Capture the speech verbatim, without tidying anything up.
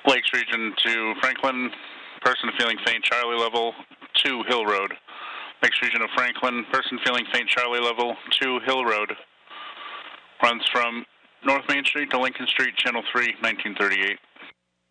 Lakes Region to Franklin, person feeling faint, Charlie level, to Hill Road. Lakes Region of Franklin, person feeling faint, Charlie level, to Hill Road. Runs from North Main Street to Lincoln Street, Channel three, nineteen thirty-eight.